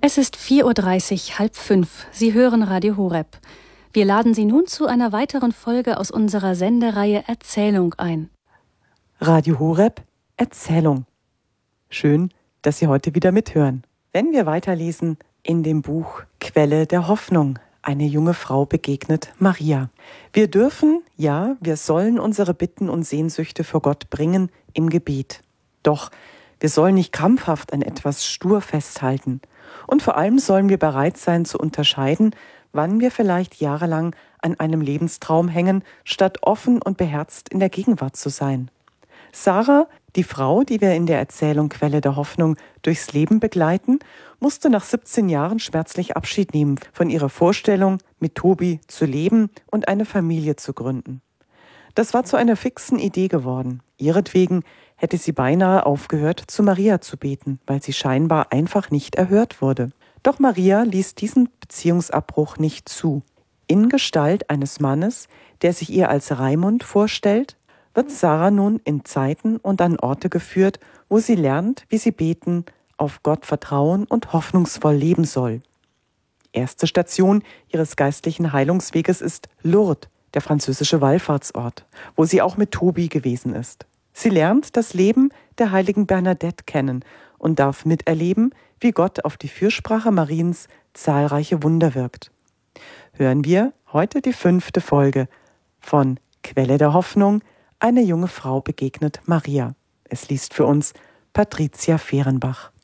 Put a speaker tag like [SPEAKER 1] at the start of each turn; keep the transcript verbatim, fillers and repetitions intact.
[SPEAKER 1] Es ist vier Uhr dreißig, halb fünf. Sie hören Radio Horeb. Wir laden Sie nun zu einer weiteren Folge aus unserer Sendereihe Erzählung ein.
[SPEAKER 2] Radio Horeb, Erzählung. Schön, dass Sie heute wieder mithören. Wenn wir weiterlesen in dem Buch Quelle der Hoffnung, eine junge Frau begegnet Maria. Wir dürfen, ja, wir sollen unsere Bitten und Sehnsüchte vor Gott bringen im Gebet. Doch wir sollen nicht krampfhaft an etwas stur festhalten. Und vor allem sollen wir bereit sein zu unterscheiden, wann wir vielleicht jahrelang an einem Lebenstraum hängen, statt offen und beherzt in der Gegenwart zu sein. Sarah, die Frau, die wir in der Erzählung Quelle der Hoffnung durchs Leben begleiten, musste nach siebzehn Jahren schmerzlich Abschied nehmen von ihrer Vorstellung, mit Tobi zu leben und eine Familie zu gründen. Das war zu einer fixen Idee geworden. Ihretwegen hätte sie beinahe aufgehört, zu Maria zu beten, weil sie scheinbar einfach nicht erhört wurde. Doch Maria ließ diesen Beziehungsabbruch nicht zu. In Gestalt eines Mannes, der sich ihr als Raimund vorstellt, wird Sarah nun in Zeiten und an Orte geführt, wo sie lernt, wie sie beten, auf Gott vertrauen und hoffnungsvoll leben soll. Erste Station ihres geistlichen Heilungsweges ist Lourdes, der französische Wallfahrtsort, wo sie auch mit Tobi gewesen ist. Sie lernt das Leben der heiligen Bernadette kennen und darf miterleben, wie Gott auf die Fürsprache Mariens zahlreiche Wunder wirkt. Hören wir heute die fünfte Folge von Quelle der Hoffnung, eine junge Frau begegnet Maria. Es liest für uns Patricia Fehrenbach.